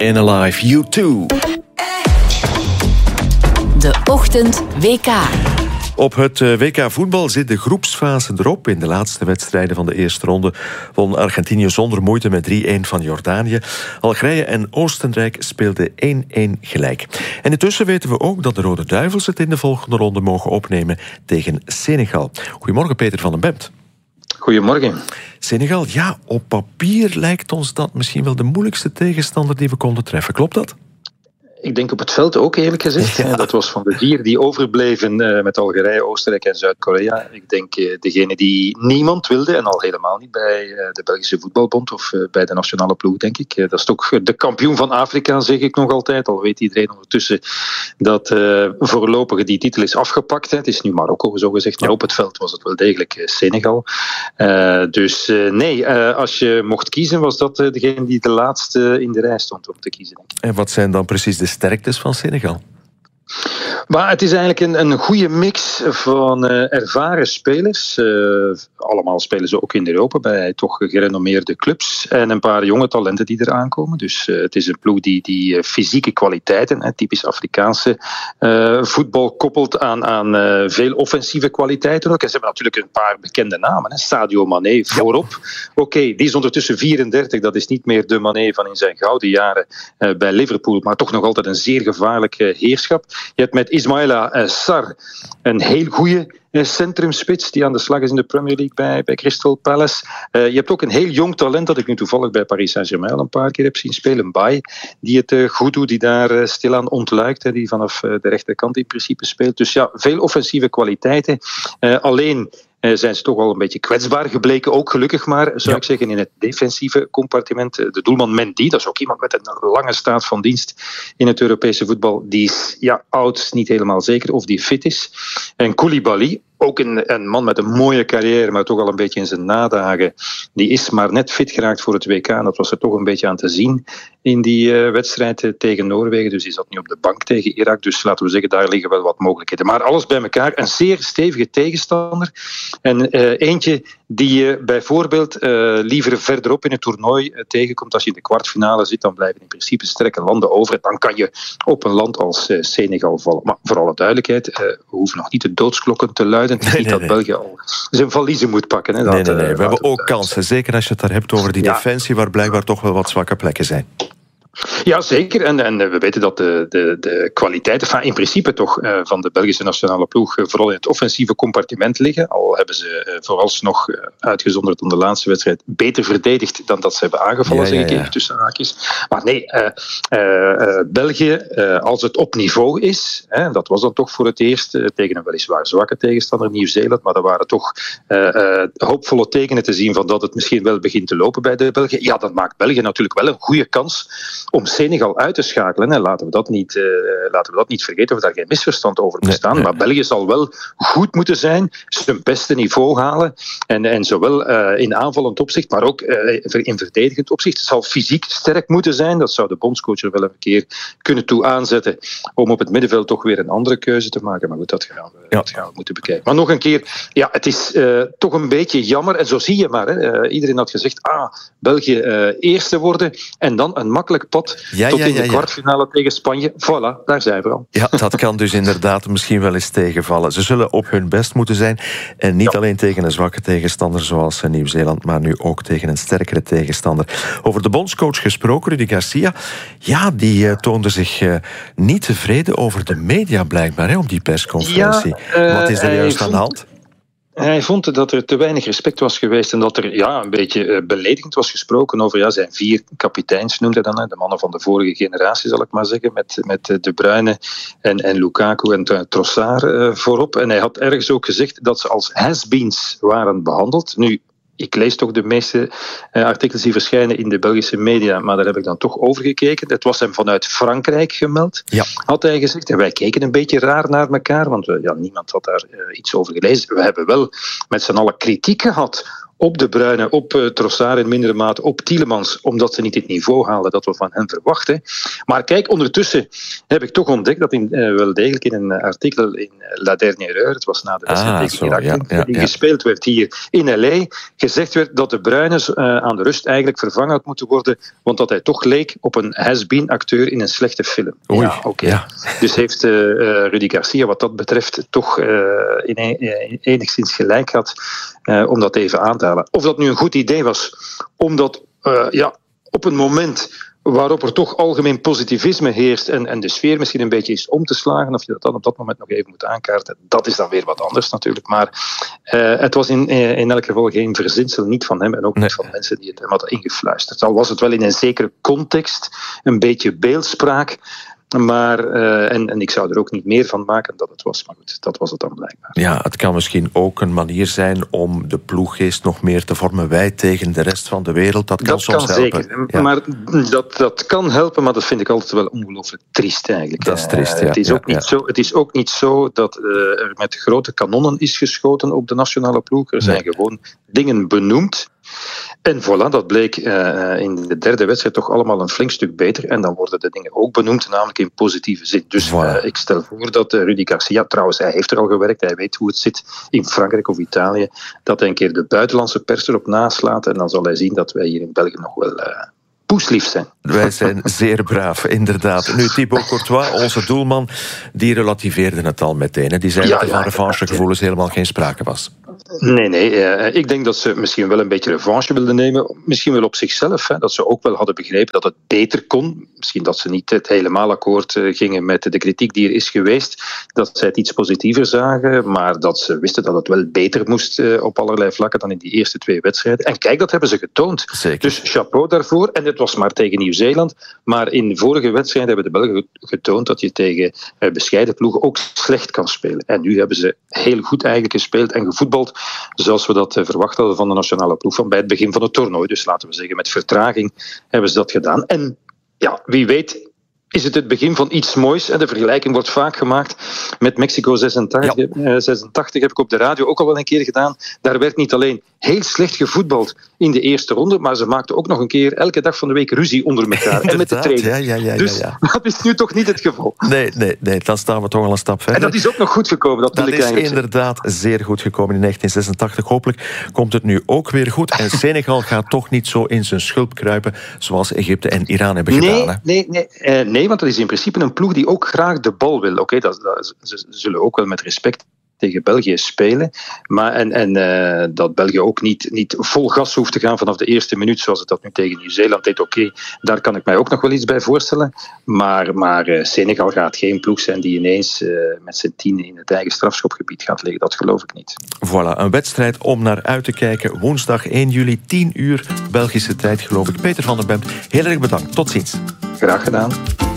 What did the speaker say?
In Alive, U2. De Ochtend WK. Op het WK voetbal zit de groepsfase erop. In de laatste wedstrijden van de eerste ronde won Argentinië zonder moeite met 3-1 van Jordanië. Algerije en Oostenrijk speelden 1-1 gelijk. En intussen weten we ook dat de Rode Duivels het in de volgende ronde mogen opnemen tegen Senegal. Goedemorgen, Peter van den Bemt. Goedemorgen. Senegal, ja, op papier lijkt ons dat misschien wel de moeilijkste tegenstander die we konden treffen. Klopt dat? Ik denk op het veld ook, eerlijk gezegd. Ja. Dat was van de 4 die overbleven met Algerije, Oostenrijk en Zuid-Korea. Ik denk degene die niemand wilde, en al helemaal niet bij de Belgische Voetbalbond of bij de nationale ploeg, denk ik. Dat is toch de kampioen van Afrika, zeg ik nog altijd. Al weet iedereen ondertussen dat voorlopig die titel is afgepakt. Het is nu Marokko, zogezegd. Maar op het veld was het wel degelijk Senegal. Als je mocht kiezen, was dat degene die de laatste in de rij stond om te kiezen, denk ik. En wat zijn dan precies de sterktes van Senegal? Maar het is eigenlijk een goede mix van ervaren spelers. Allemaal spelen ze ook in Europa bij toch gerenommeerde clubs. En een paar jonge talenten die eraan komen. Dus het is een ploeg die fysieke kwaliteiten, typisch Afrikaanse voetbal, koppelt aan veel offensieve kwaliteiten ook. En ze hebben natuurlijk een paar bekende namen. Sadio Mané voorop. Oké, die is ondertussen 34. Dat is niet meer de Mané van in zijn gouden jaren bij Liverpool. Maar toch nog altijd een zeer gevaarlijke heerschap. Je hebt met Ismaïla Sarr een heel goede centrumspits die aan de slag is in de Premier League bij Crystal Palace. Je hebt ook een heel jong talent dat ik nu toevallig bij Paris Saint-Germain al een paar keer heb zien spelen, Mbaye, die het goed doet, die daar stilaan ontluikt, die vanaf de rechterkant in principe speelt. Dus ja, veel offensieve kwaliteiten. Alleen zijn ze toch al een beetje kwetsbaar gebleken, ook gelukkig maar, zou ik zeggen, in het defensieve compartiment. De doelman Mendy, dat is ook iemand met een lange staat van dienst in het Europese voetbal. Die is oud, niet helemaal zeker of die fit is. En Koulibaly, ook een man met een mooie carrière, maar toch al een beetje in zijn nadagen. Die is maar net fit geraakt voor het WK. En dat was er toch een beetje aan te zien in die wedstrijd tegen Noorwegen. Dus die zat nu op de bank tegen Irak. Dus laten we zeggen, daar liggen wel wat mogelijkheden. Maar alles bij elkaar, een zeer stevige tegenstander. En eentje die je bijvoorbeeld liever verderop in het toernooi tegenkomt. Als je in de kwartfinale zit, dan blijven in principe sterke landen over. Dan kan je op een land als Senegal vallen. Maar voor alle duidelijkheid, we hoeven nog niet de doodsklokken te luiden. Het is niet dat België al zijn valiezen moet pakken. Hè. Nee. We hebben ook kansen. Zeker als je het daar hebt over die defensie, waar blijkbaar toch wel wat zwakke plekken zijn. Ja, zeker. En we weten dat de kwaliteiten in principe toch van de Belgische nationale ploeg vooral in het offensieve compartiment liggen. Al hebben ze vooralsnog uitgezonderd aan de laatste wedstrijd beter verdedigd dan dat ze hebben aangevallen, zeg ik even tussen haakjes. Maar nee, België, als het op niveau is, dat was dan toch voor het eerst tegen een weliswaar zwakke tegenstander, Nieuw-Zeeland, maar er waren toch hoopvolle tekenen te zien van dat het misschien wel begint te lopen bij de Belgen. Ja, dan maakt België natuurlijk wel een goede kans om Senegal uit te schakelen. En laten we dat niet vergeten, of daar geen misverstand over bestaan. Maar België zal wel goed moeten zijn, zijn beste niveau halen. En zowel in aanvallend opzicht, maar ook in verdedigend opzicht. Het zal fysiek sterk moeten zijn. Dat zou de bondscoach er wel een keer kunnen toe aanzetten om op het middenveld toch weer een andere keuze te maken. Maar goed, dat gaan we moeten bekijken. Maar nog een keer, het is toch een beetje jammer. En zo zie je maar. Iedereen had gezegd, België eerste worden en dan een makkelijk pad tot in de kwartfinale tegen Spanje. Voilà, daar zijn we al. Ja, dat kan dus inderdaad misschien wel eens tegenvallen. Ze zullen op hun best moeten zijn. En niet alleen tegen een zwakke tegenstander zoals Nieuw-Zeeland, maar nu ook tegen een sterkere tegenstander. Over de bondscoach gesproken, Rudy Garcia. Ja, die toonde zich niet tevreden over de media blijkbaar op die persconferentie. Wat is er juist aan de hand? Hij vond dat er te weinig respect was geweest en dat er een beetje beledigend was gesproken over zijn 4 kapiteins, noemde hij dan, de mannen van de vorige generatie, zal ik maar zeggen, met De Bruyne en Lukaku en Trossard voorop. En hij had ergens ook gezegd dat ze als has-beens waren behandeld. Nu, ik lees toch de meeste artikels die verschijnen in de Belgische media, maar daar heb ik dan toch over gekeken. Het was hem vanuit Frankrijk gemeld, had hij gezegd. En wij keken een beetje raar naar elkaar, want niemand had daar iets over gelezen. We hebben wel met z'n allen kritiek gehad op De Bruyne, op Trossard in mindere mate, op Tielemans, omdat ze niet het niveau halen dat we van hen verwachten. Maar kijk, ondertussen heb ik toch ontdekt dat wel degelijk in een artikel in La Dernière Heure, het was na de wedstrijd tegen Irak, die gespeeld werd hier in L.A., gezegd werd dat De Bruyne aan de rust eigenlijk vervangen had moeten worden, want dat hij toch leek op een has-been acteur in een slechte film. Oei, ja. Dus heeft Rudy Garcia wat dat betreft toch enigszins gelijk gehad om dat even aan te halen. Of dat nu een goed idee was, omdat op een moment waarop er toch algemeen positivisme heerst en de sfeer misschien een beetje is om te slagen, of je dat dan op dat moment nog even moet aankaarten, dat is dan weer wat anders natuurlijk. Maar het was in elk geval geen verzinsel, niet van hem en ook niet van mensen die het hem hadden ingefluisterd. Al was het wel in een zekere context, een beetje beeldspraak, maar, en ik zou er ook niet meer van maken dan het was. Maar goed, dat was het dan blijkbaar. Ja, het kan misschien ook een manier zijn om de ploeggeest nog meer te vormen. Wij tegen de rest van de wereld. Dat kan soms helpen. Zeker. Ja. Maar dat kan helpen, maar dat vind ik altijd wel ongelooflijk triest eigenlijk. Dat is triest, ja. Het is ook niet zo dat er met grote kanonnen is geschoten op de nationale ploeg. Er zijn gewoon dingen benoemd. En voilà, dat bleek in de derde wedstrijd toch allemaal een flink stuk beter. En dan worden de dingen ook benoemd, namelijk in positieve zin. Dus ik stel voor dat Rudy Garcia, trouwens, hij heeft er al gewerkt, hij weet hoe het zit in Frankrijk of Italië, dat hij een keer de buitenlandse pers erop naslaat. En dan zal hij zien dat wij hier in België nog wel poeslief zijn. Wij zijn zeer braaf, inderdaad. Nu, Thibaut Courtois, onze doelman, die relativeerde het al meteen. Die zei dat er van revanchegevoelens helemaal geen sprake was. Nee. Ik denk dat ze misschien wel een beetje revanche wilden nemen. Misschien wel op zichzelf. Dat ze ook wel hadden begrepen dat het beter kon. Misschien dat ze niet het helemaal akkoord gingen met de kritiek die er is geweest. Dat zij het iets positiever zagen. Maar dat ze wisten dat het wel beter moest op allerlei vlakken dan in die eerste 2 wedstrijden. En kijk, dat hebben ze getoond. Zeker. Dus chapeau daarvoor. En het was maar tegen Nieuw-Zeeland. Maar in de vorige wedstrijden hebben de Belgen getoond dat je tegen bescheiden ploegen ook slecht kan spelen. En nu hebben ze heel goed eigenlijk gespeeld en gevoetbald zoals we dat verwacht hadden van de nationale ploeg van bij het begin van het toernooi. Dus laten we zeggen, met vertraging hebben ze dat gedaan. En ja, wie weet is het begin van iets moois. En de vergelijking wordt vaak gemaakt met Mexico 86 heb ik op de radio ook al wel een keer gedaan. Daar werd niet alleen heel slecht gevoetbald in de eerste ronde, maar ze maakten ook nog een keer elke dag van de week ruzie onder elkaar. En met de trainer. Dus dat is nu toch niet het geval. Nee, dan staan we toch al een stap verder. En dat is ook nog goed gekomen. Dat is inderdaad zeer goed gekomen in 1986. Hopelijk komt het nu ook weer goed. En Senegal gaat toch niet zo in zijn schulp kruipen zoals Egypte en Iran hebben gedaan. Nee, want dat is in principe een ploeg die ook graag de bal wil. Oké, ze zullen ook wel met respect tegen België spelen. Maar dat België ook niet vol gas hoeft te gaan vanaf de eerste minuut, zoals het dat nu tegen Nieuw-Zeeland deed. Oké, daar kan ik mij ook nog wel iets bij voorstellen. Maar Senegal gaat geen ploeg zijn die ineens met zijn 10 in het eigen strafschopgebied gaat liggen. Dat geloof ik niet. Voilà, een wedstrijd om naar uit te kijken. Woensdag 1 juli, 10 uur, Belgische tijd geloof ik. Peter van der Bempt, heel erg bedankt. Tot ziens. Graag gedaan.